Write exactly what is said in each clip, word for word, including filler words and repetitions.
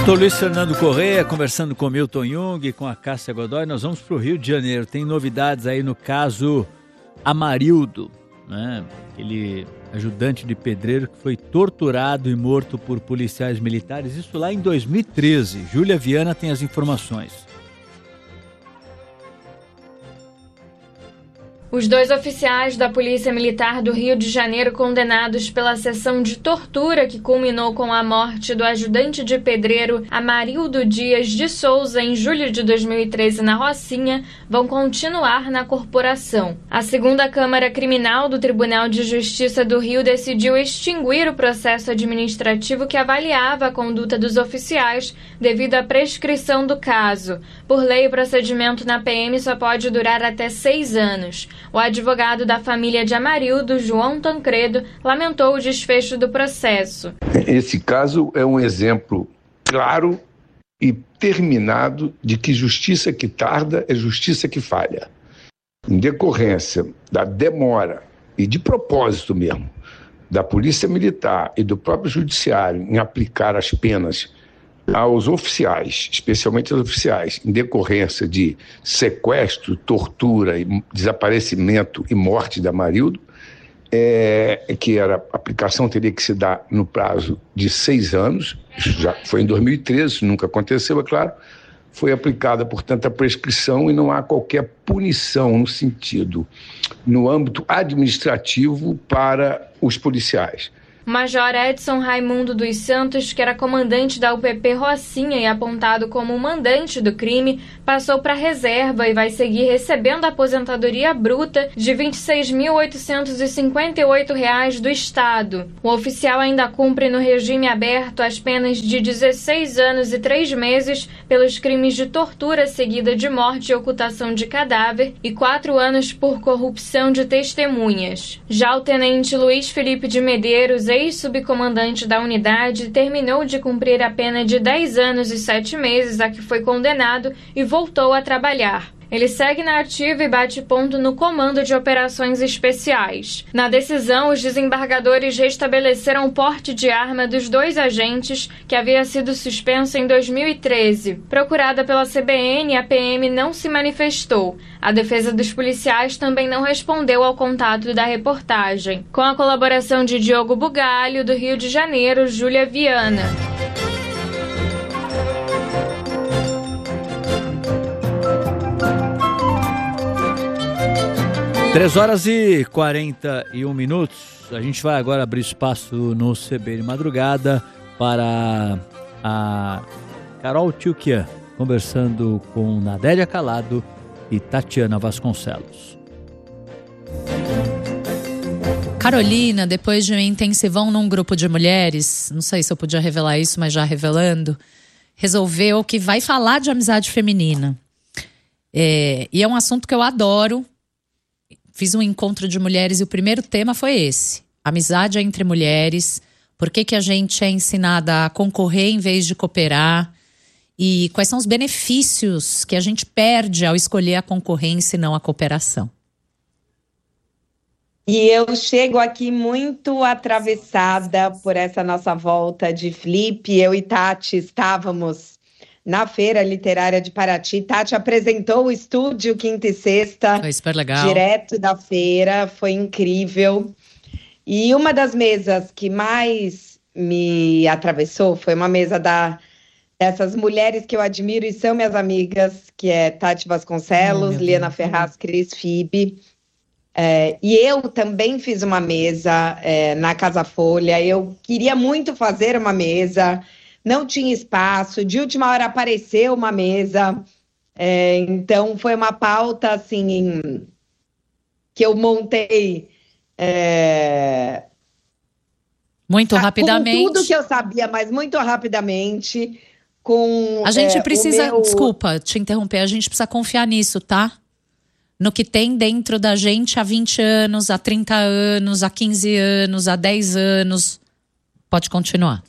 Doutor Luiz Fernando Correia conversando com Milton Jung e com a Cássia Godoy. Nós vamos para o Rio de Janeiro. Tem novidades aí no caso Amarildo, né? Aquele ajudante de pedreiro que foi torturado e morto por policiais militares. Isso lá em dois mil e treze. Júlia Viana tem as informações. Os dois oficiais da Polícia Militar do Rio de Janeiro condenados pela sessão de tortura que culminou com a morte do ajudante de pedreiro Amarildo Dias de Souza em julho de dois mil e treze na Rocinha vão continuar na corporação. A segunda Câmara Criminal do Tribunal de Justiça do Rio decidiu extinguir o processo administrativo que avaliava a conduta dos oficiais devido à prescrição do caso. Por lei, o procedimento na P M só pode durar até seis anos. O advogado da família de Amarildo, João Tancredo, lamentou o desfecho do processo. Esse caso é um exemplo claro e terminado de que justiça que tarda é justiça que falha. Em decorrência da demora e de propósito mesmo da Polícia Militar e do próprio Judiciário em aplicar as penas aos oficiais, especialmente aos oficiais, em decorrência de sequestro, tortura, desaparecimento e morte da Amarildo, é, que era, a aplicação teria que se dar no prazo de seis anos, isso já foi em dois mil e treze, nunca aconteceu, é claro, foi aplicada, portanto, a prescrição e não há qualquer punição no sentido, no âmbito administrativo para os policiais. O Major Edson Raimundo dos Santos, que era comandante da U P P Rocinha e apontado como o mandante do crime, passou para a reserva e vai seguir recebendo a aposentadoria bruta de vinte e seis mil oitocentos e cinquenta e oito reais do Estado. O oficial ainda cumpre no regime aberto as penas de dezesseis anos e três meses pelos crimes de tortura seguida de morte e ocultação de cadáver e quatro anos por corrupção de testemunhas. Já o tenente Luiz Felipe de Medeiros, ex-subcomandante da unidade, terminou de cumprir a pena de dez anos e sete meses a que foi condenado e voltou a trabalhar. Ele segue na ativa e bate ponto no Comando de Operações Especiais. Na decisão, os desembargadores restabeleceram o porte de arma dos dois agentes, que havia sido suspenso em dois mil e treze. Procurada pela C B N, a P M não se manifestou. A defesa dos policiais também não respondeu ao contato da reportagem. Com a colaboração de Diogo Bugalho, do Rio de Janeiro, Júlia Viana. três horas e quarenta e um minutos. A gente vai agora abrir espaço no C B N Madrugada para a Carol Tchoukian, conversando com Nadélia Calado e Tatiana Vasconcelos. Carolina, depois de um intensivão num grupo de mulheres, não sei se eu podia revelar isso, mas já revelando, resolveu que vai falar de amizade feminina. É, e é um assunto que eu adoro. Fiz um encontro de mulheres e o primeiro tema foi esse. Amizade entre mulheres. Por que que a gente é ensinada a concorrer em vez de cooperar? E quais são os benefícios que a gente perde ao escolher a concorrência e não a cooperação? E eu chego aqui muito atravessada por essa nossa volta de Flip. Eu e Tati estávamos na Feira Literária de Paraty. Tati apresentou o estúdio quinta e sexta. Foi super legal. Direto da feira, foi incrível. E uma das mesas que mais me atravessou foi uma mesa da, dessas mulheres que eu admiro e são minhas amigas, que é Tati Vasconcelos, oh, Liana Ferraz, Cris Fibe. É, e eu também fiz uma mesa é, na Casa Folha. Eu queria muito fazer uma mesa, não tinha espaço, de última hora apareceu uma mesa, é, então foi uma pauta assim, que eu montei é, muito a, rapidamente. Com tudo que eu sabia, mas muito rapidamente. Com, a gente é, precisa, meu... desculpa te interromper, a gente precisa confiar nisso, tá? No que tem dentro da gente há vinte anos, há trinta anos, há quinze anos, há dez anos. Pode continuar.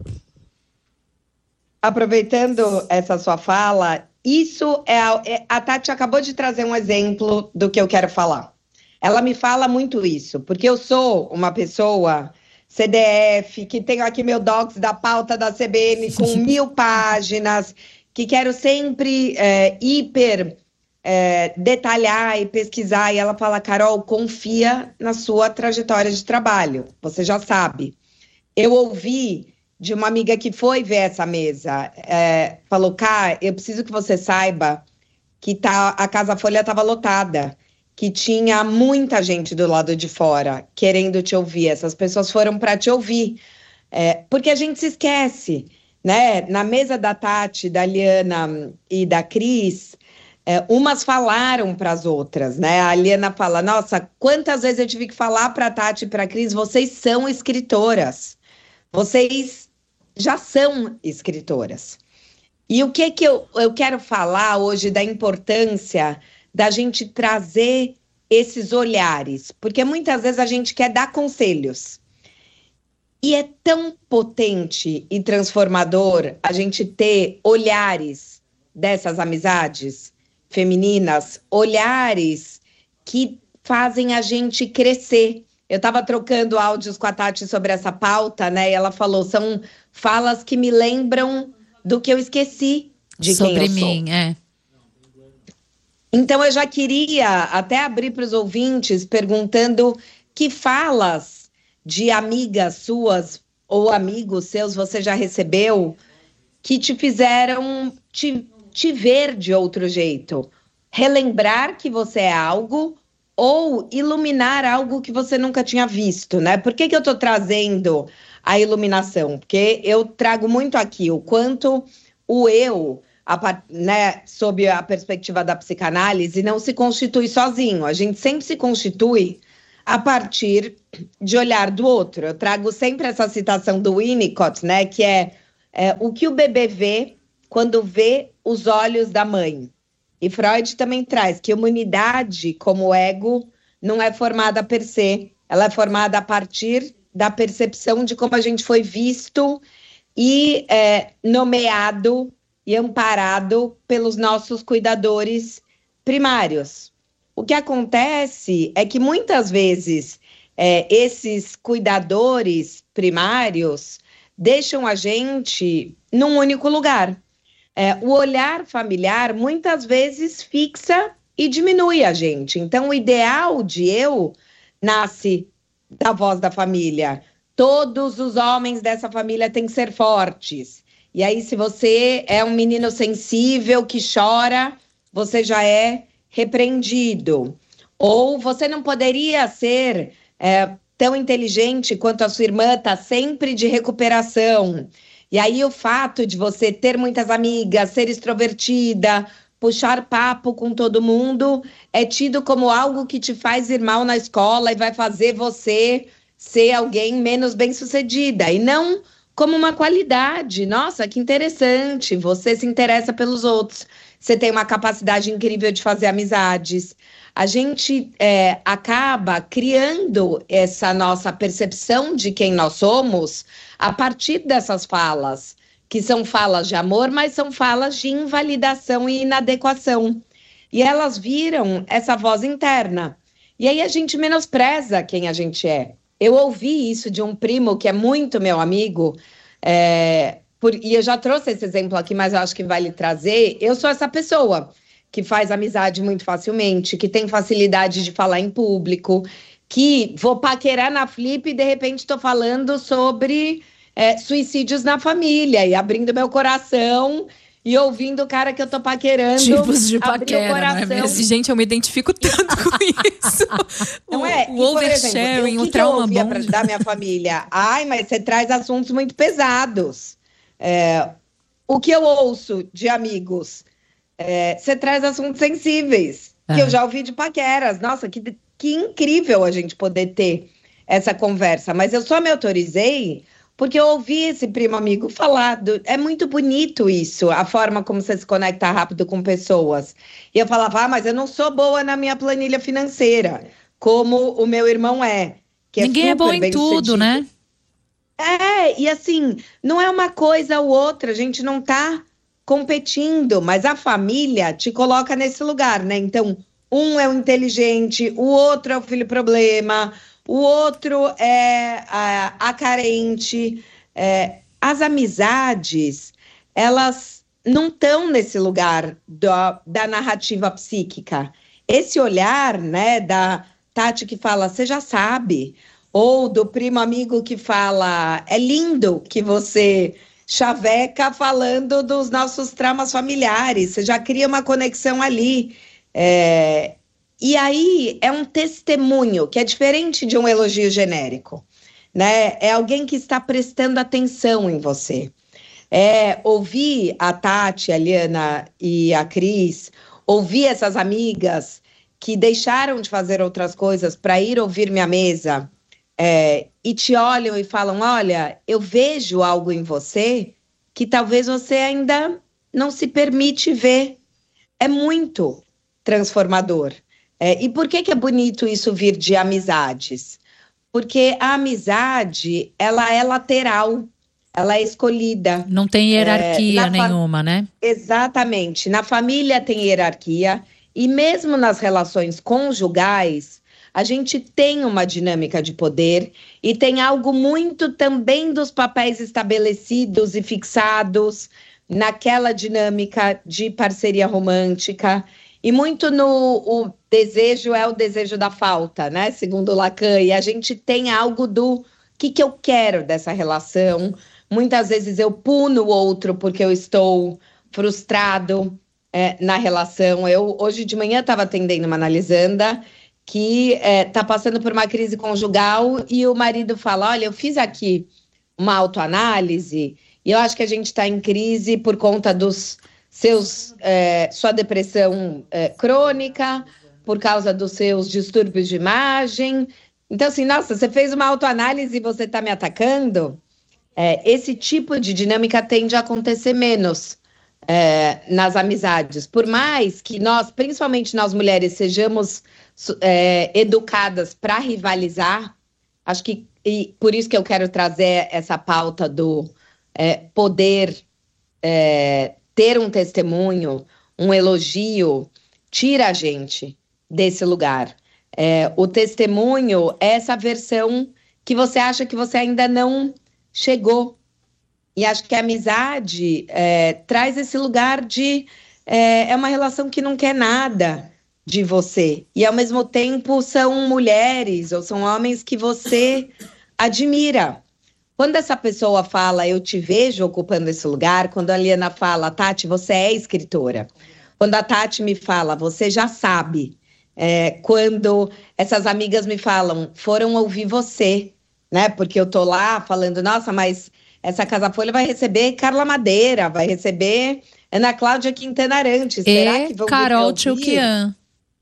Aproveitando essa sua fala, isso é a, é a Tati acabou de trazer um exemplo do que eu quero falar. Ela me fala muito isso, porque eu sou uma pessoa C D F, que tenho aqui meu docs da pauta da C B N com mil páginas, que quero sempre é, hiper é, detalhar e pesquisar. E ela fala, Carol, confia na sua trajetória de trabalho, você já sabe. Eu ouvi de uma amiga que foi ver essa mesa, é, falou, Cá, eu preciso que você saiba que tá, a Casa Folha estava lotada, que tinha muita gente do lado de fora querendo te ouvir. Essas pessoas foram para te ouvir, é, porque a gente se esquece, né? Na mesa da Tati, da Liana e da Cris, é, umas falaram para as outras, né? A Liana fala, nossa, quantas vezes eu tive que falar para a Tati e para a Cris, vocês são escritoras, vocês já são escritoras. E o que que eu, eu quero falar hoje da importância da gente trazer esses olhares, porque muitas vezes a gente quer dar conselhos. E é tão potente e transformador a gente ter olhares dessas amizades femininas, olhares que fazem a gente crescer. Eu estava trocando áudios com a Tati sobre essa pauta, né? E ela falou, são falas que me lembram do que eu esqueci de sobre quem eu mim, sou. é. Então eu já queria até abrir para os ouvintes perguntando que falas de amigas suas ou amigos seus você já recebeu que te fizeram te, te ver de outro jeito, relembrar que você é algo ou iluminar algo que você nunca tinha visto, né? Por que que eu estou trazendo a iluminação? Porque eu trago muito aqui o quanto o eu, a, né, sob a perspectiva da psicanálise, não se constitui sozinho. A gente sempre se constitui a partir de olhar do outro. Eu trago sempre essa citação do Winnicott, né? Que é, é o que o bebê vê quando vê os olhos da mãe. E Freud também traz que a humanidade, como ego, não é formada per se, ela é formada a partir da percepção de como a gente foi visto e é, nomeado e amparado pelos nossos cuidadores primários. O que acontece é que muitas vezes é, esses cuidadores primários deixam a gente num único lugar. É, o olhar familiar muitas vezes fixa e diminui a gente. Então, o ideal de eu nasce da voz da família. Todos os homens dessa família têm que ser fortes. E aí, se você é um menino sensível que chora, você já é repreendido. Ou você não poderia ser é, tão inteligente quanto a sua irmã, está sempre de recuperação. E aí o fato de você ter muitas amigas, ser extrovertida, puxar papo com todo mundo, é tido como algo que te faz ir mal na escola e vai fazer você ser alguém menos bem-sucedida. E não como uma qualidade. Nossa, que interessante, você se interessa pelos outros. Você tem uma capacidade incrível de fazer amizades. A gente é, acaba criando essa nossa percepção de quem nós somos a partir dessas falas, que são falas de amor, mas são falas de invalidação e inadequação. E elas viram essa voz interna. E aí a gente menospreza quem a gente é. Eu ouvi isso de um primo que é muito meu amigo, é, por, e eu já trouxe esse exemplo aqui, mas eu acho que vale trazer. Eu sou essa pessoa que faz amizade muito facilmente, que tem facilidade de falar em público, que vou paquerar na Flip e de repente estou falando sobre é, suicídios na família e abrindo meu coração e ouvindo o cara que eu tô paquerando. Tipos de paquera, não é mesmo? Gente, eu me identifico tanto com isso. Não é? O, o oversharing, o trauma bom. Pra ajudar minha família? Ai, mas você traz assuntos muito pesados. É, o que eu ouço de amigos? É, você traz assuntos sensíveis, ah. que eu já ouvi de paqueras. Nossa, que, que incrível a gente poder ter essa conversa. Mas eu só me autorizei porque eu ouvi esse primo amigo falar. Do, é muito bonito isso, a forma como você se conecta rápido com pessoas. E eu falava, ah, mas eu não sou boa na minha planilha financeira, como o meu irmão é. Que Ninguém é, é bom em tudo, né? É, e assim, não é uma coisa ou outra, a gente não tá competindo, mas a família te coloca nesse lugar, né? Então, um é o inteligente, o outro é o filho problema, o outro é a, a carente. É, as amizades, elas não estão nesse lugar da, da narrativa psíquica. Esse olhar, né, da Tati que fala, você já sabe, ou do primo amigo que fala, é lindo que você chaveca falando dos nossos traumas familiares, você já cria uma conexão ali. É, e aí é um testemunho, que é diferente de um elogio genérico, né? É alguém que está prestando atenção em você. É ouvir a Tati, a Liana e a Cris, ouvir essas amigas que deixaram de fazer outras coisas para ir ouvir minha mesa, é, e te olham e falam, olha, eu vejo algo em você que talvez você ainda não se permite ver. É muito transformador. É, e por que que é bonito isso vir de amizades? Porque a amizade, ela é lateral, ela é escolhida. Não tem hierarquia é, nenhuma, fa- né? Exatamente. Na família tem hierarquia, e mesmo nas relações conjugais, a gente tem uma dinâmica de poder e tem algo muito também dos papéis estabelecidos e fixados naquela dinâmica de parceria romântica. E muito no o desejo é o desejo da falta, né? Segundo Lacan. E a gente tem algo do que, que eu quero dessa relação. Muitas vezes eu puno o outro porque eu estou frustrado é, na relação. Eu hoje de manhã estava atendendo uma analisanda que está é, passando por uma crise conjugal e o marido fala, olha, eu fiz aqui uma autoanálise e eu acho que a gente está em crise por conta dos seus, é, sua depressão é, crônica, por causa dos seus distúrbios de imagem. Então, assim, nossa, você fez uma autoanálise e você está me atacando? É, esse tipo de dinâmica tende a acontecer menos é, nas amizades. Por mais que nós, principalmente nós mulheres, sejamos é, educadas para rivalizar, acho que e por isso que eu quero trazer essa pauta do é, poder é, ter um testemunho, um elogio, tira a gente desse lugar. É, o testemunho é essa versão que você acha que você ainda não chegou. E acho que a amizade é, traz esse lugar de... É, é uma relação que não quer nada de você. E, ao mesmo tempo, são mulheres ou são homens que você admira. Quando essa pessoa fala, eu te vejo ocupando esse lugar, quando a Liana fala, Tati, você é escritora. Quando a Tati me fala, você já sabe. É, quando essas amigas me falam, foram ouvir você, né? Porque eu tô lá falando, nossa, mas essa Casa Folha vai receber Carla Madeira, vai receber Ana Cláudia Quintana Arantes. Será que vão Carol Tchoukian.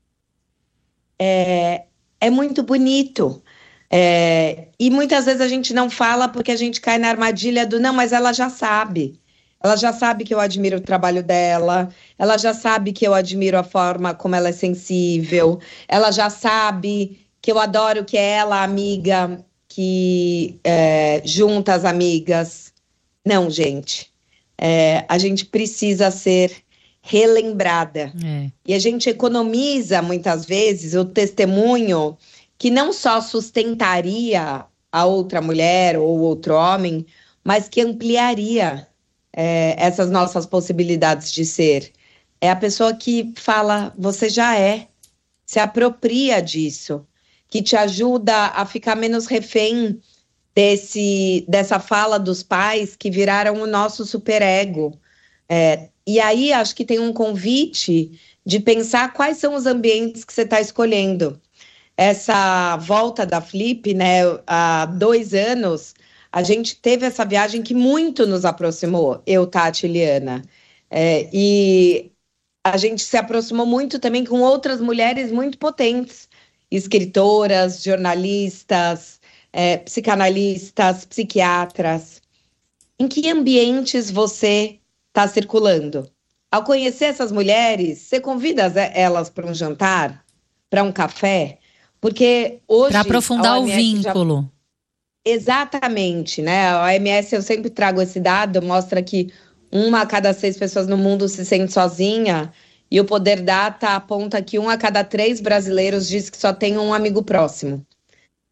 É, é muito bonito. É, e muitas vezes a gente não fala porque a gente cai na armadilha do não, mas ela já sabe. Ela já sabe que eu admiro o trabalho dela, ela já sabe que eu admiro a forma como ela é sensível, ela já sabe que eu adoro que é ela, a amiga, que é, junta as amigas. Não, gente. É, a gente precisa ser relembrada. É. E a gente economiza, muitas vezes, o testemunho que não só sustentaria a outra mulher ou outro homem, mas que ampliaria é, essas nossas possibilidades de ser. É a pessoa que fala, você já é, se apropria disso, que te ajuda a ficar menos refém desse, dessa fala dos pais que viraram o nosso superego. É, e aí acho que tem um convite de pensar quais são os ambientes que você está escolhendo. Essa volta da Flip, né, há dois anos, a gente teve essa viagem que muito nos aproximou, eu, Tati e Liana. É, e a gente se aproximou muito também com outras mulheres muito potentes, escritoras, jornalistas, é, psicanalistas, psiquiatras. Em que ambientes você está circulando? Ao conhecer essas mulheres, você convida elas para um jantar, para um café? Porque hoje... Para aprofundar o vínculo. Já... Exatamente, né? A O M S, eu sempre trago esse dado, mostra que uma a cada seis pessoas no mundo se sente sozinha, e o Poder Data aponta que um a cada três brasileiros diz que só tem um amigo próximo.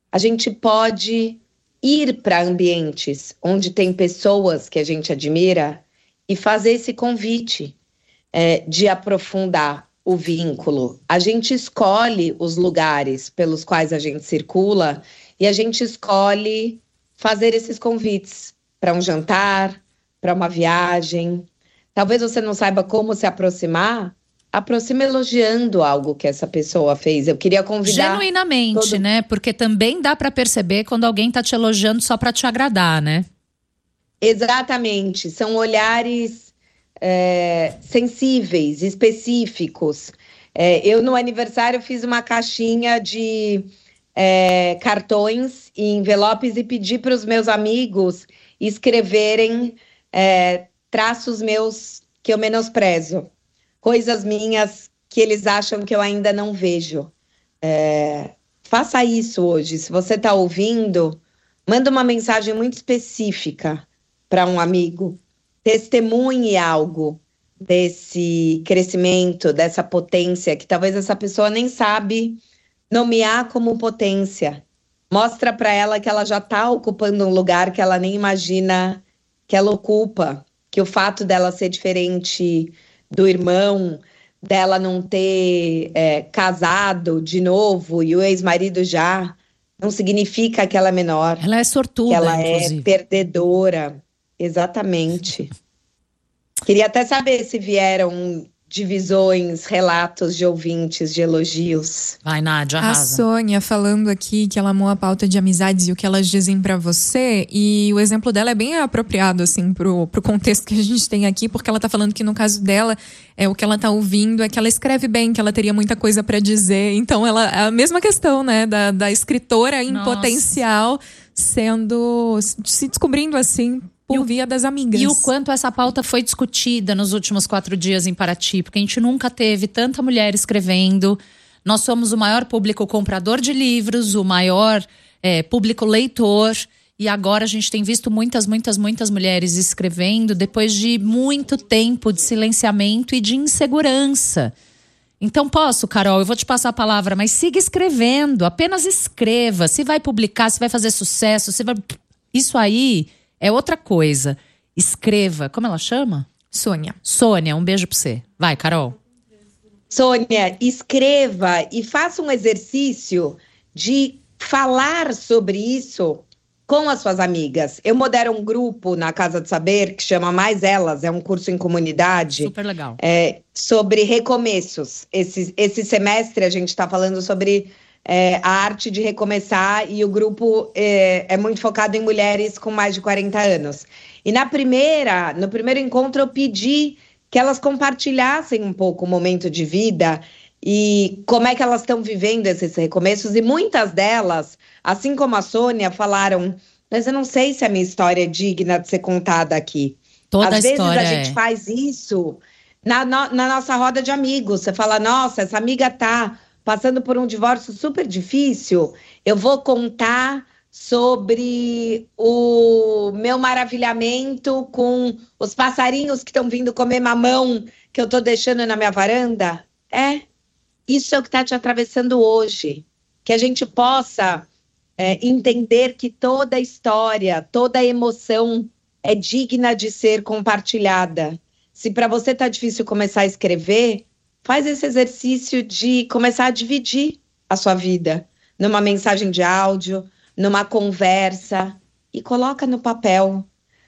A gente pode ir para ambientes onde tem pessoas que a gente admira e fazer esse convite é, de aprofundar o vínculo. A gente escolhe os lugares pelos quais a gente circula e a gente escolhe fazer esses convites para um jantar, para uma viagem. Talvez você não saiba como se aproximar, aproxima elogiando algo que essa pessoa fez. Eu queria convidar... Genuinamente, todo... né? Porque também dá para perceber quando alguém tá te elogiando só para te agradar, né? Exatamente. São olhares é, sensíveis, específicos. É, eu, no aniversário, fiz uma caixinha de é, cartões e envelopes e pedi para os meus amigos escreverem é, traços meus que eu menosprezo. Coisas minhas que eles acham que eu ainda não vejo. É, faça isso hoje. Se você está ouvindo, manda uma mensagem muito específica para um amigo. Testemunhe algo desse crescimento, dessa potência, que talvez essa pessoa nem sabe nomear como potência. Mostra para ela que ela já está ocupando um lugar que ela nem imagina que ela ocupa. Que o fato dela ser diferente do irmão, dela não ter é, casado de novo e o ex-marido já, não significa que ela é menor. Ela é sortuda, que ela inclusive. É perdedora. Exatamente. Queria até saber se vieram divisões, relatos de ouvintes, de elogios. Vai, Nádia, A arrasa. Sônia falando aqui que ela amou a pauta de amizades e o que elas dizem pra você, e o exemplo dela é bem apropriado, assim, pro, pro contexto que a gente tem aqui, porque ela tá falando que no caso dela, é, o que ela tá ouvindo é que ela escreve bem, que ela teria muita coisa pra dizer, então ela, é a mesma questão, né, da, da escritora em Nossa. potencial sendo, se descobrindo assim, por via das amigas. E o quanto essa pauta foi discutida nos últimos quatro dias em Paraty, porque a gente nunca teve tanta mulher escrevendo. Nós somos o maior público comprador de livros, o maior é, público leitor. E agora a gente tem visto muitas, muitas, muitas mulheres escrevendo depois de muito tempo de silenciamento e de insegurança. Então posso, Carol, eu vou te passar a palavra, mas siga escrevendo, apenas escreva. Se vai publicar, se vai fazer sucesso, se vai... Isso aí... é outra coisa. Escreva. Como ela chama? Sônia. Sônia, um beijo pra você. Vai, Carol. Sônia, escreva e faça um exercício de falar sobre isso com as suas amigas. Eu modero um grupo na Casa do Saber que chama Mais Elas, é um curso em comunidade. Super legal. É, sobre recomeços. Esse, esse semestre a gente está falando sobre... É, a arte de recomeçar, e o grupo é, é muito focado em mulheres com mais de quarenta anos. E na primeira, no primeiro encontro eu pedi que elas compartilhassem um pouco o momento de vida e como é que elas estão vivendo esses recomeços, e muitas delas, assim como a Sônia, falaram, mas eu não sei se a minha história é digna de ser contada aqui. Toda Às a vezes história a gente é. faz isso na, na, na nossa roda de amigos, você fala, nossa, essa amiga tá... passando por um divórcio super difícil, eu vou contar sobre o meu maravilhamento com os passarinhos que estão vindo comer mamão que eu estou deixando na minha varanda. É, isso é o que está te atravessando hoje. Que a gente possa é, entender que toda história, toda emoção é digna de ser compartilhada. Se para você está difícil começar a escrever, faz esse exercício de começar a dividir a sua vida numa mensagem de áudio, numa conversa, e coloca no papel.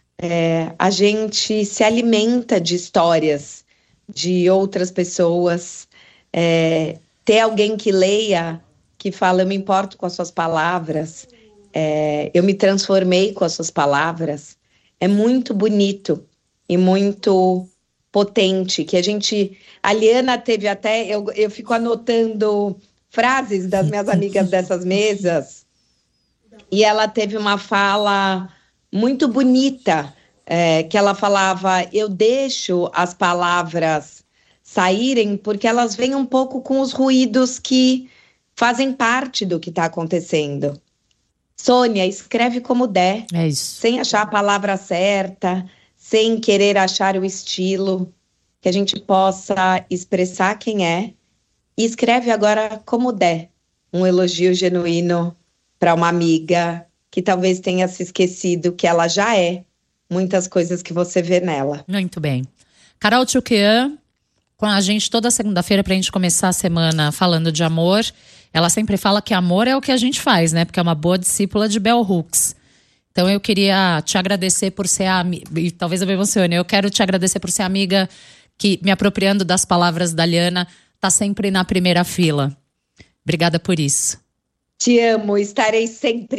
É, a gente se alimenta de histórias de outras pessoas. É, ter alguém que leia, que fala, eu me importo com as suas palavras, é, eu me transformei com as suas palavras, é muito bonito e muito... potente, que a gente... A Liana teve até... Eu, eu fico anotando frases das minhas amigas dessas mesas, e ela teve uma fala muito bonita, é, que ela falava, eu deixo as palavras saírem porque elas vêm um pouco com os ruídos que fazem parte do que está acontecendo. Sônia, escreve como der, É isso. sem achar a palavra certa, sem querer achar o estilo, que a gente possa expressar quem é, e escreve agora como der, um elogio genuíno para uma amiga que talvez tenha se esquecido que ela já é muitas coisas que você vê nela. Muito bem. Carol Tchoukian, com a gente toda segunda-feira pra gente começar a semana falando de amor. Ela sempre fala que amor é o que a gente faz, né? Porque é uma boa discípula de Bell Hooks. Então eu queria te agradecer por ser a... E talvez eu me emocione. Eu quero te agradecer por ser amiga que, me apropriando das palavras da Liana, tá sempre na primeira fila. Obrigada por isso. Te amo, estarei sempre